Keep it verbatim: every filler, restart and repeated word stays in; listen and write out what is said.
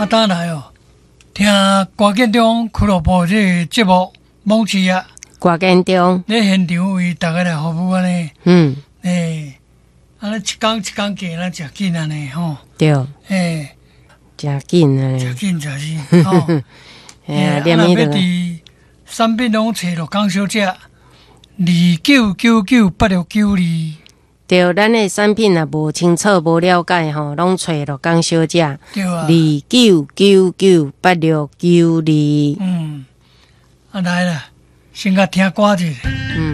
啊，当来哦，听歌建中俱乐部这个节目猛起啊， 歌建中咧现场为大家来服务安尼， 嗯， 诶，安尼一工一工过，咱食紧安尼吼， 对， 诶， 真紧啊食咧， 紧食紧吼， 哎呀， 啊，若要连伊都伫产品拢找着讲小姐，二九九九八六九二， 对，咱的产品若无清楚、无了解吼，拢找着江小姐， 对啊二，九九九八六九二， 嗯，啊来啦，先甲听歌者。 嗯。